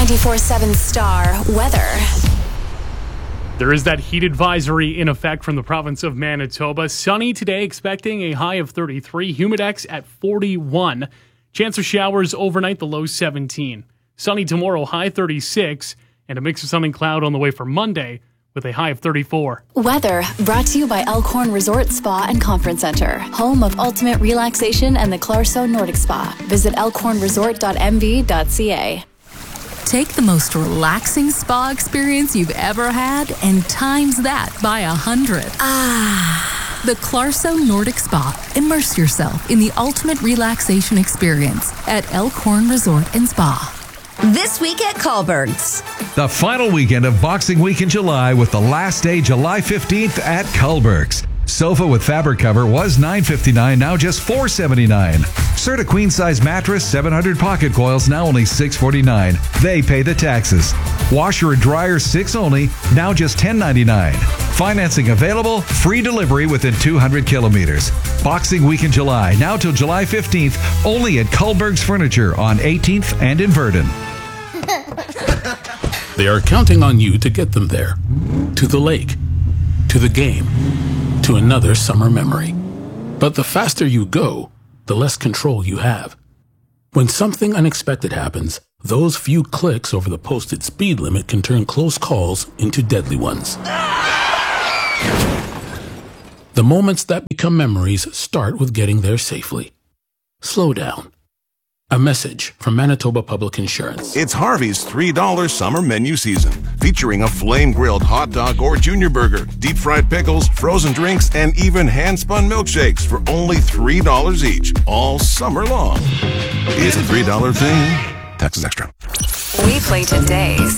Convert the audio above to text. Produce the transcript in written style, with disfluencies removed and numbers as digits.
94.7 Star weather. There is that heat advisory in effect from the province of Manitoba. Sunny today, expecting a high of 33. Humidex at 41. Chance of showers overnight, the low 17. Sunny tomorrow, high 36. And a mix of sun and cloud on the way for Monday with a high of 34. Weather brought to you by Elkhorn Resort Spa and Conference Center, home of ultimate relaxation and the Clarso Nordic Spa. Visit elkhornresort.mv.ca. Take the most relaxing spa experience you've ever had and times that by 100. The Clarso Nordic Spa. Immerse yourself in the ultimate relaxation experience at Elkhorn Resort and Spa. This week at Kullberg's. The final weekend of Boxing Week in July with the last day July 15th at Kullberg's. Sofa with fabric cover was $9.59, now just $4.79. Serta queen size mattress, 700 pocket coils, now only $6.49. They pay the taxes. Washer and dryer, $6 only, now just $10.99. Financing available, free delivery within 200 kilometers. Boxing Week in July, now till July 15th, only at Kullberg's Furniture on 18th and in Verdun. They are counting on you to get them there. To the lake, to the game, to another summer memory. But the faster you go, the less control you have. When something unexpected happens, those few clicks over the posted speed limit can turn close calls into deadly ones. The moments that become memories start with getting there safely. Slow down. A message from Manitoba Public Insurance. It's Harvey's $3 summer menu season, featuring a flame-grilled hot dog or junior burger, deep-fried pickles, frozen drinks, and even hand-spun milkshakes for only $3 each, all summer long. It's a $3 thing. Taxes extra. We play today's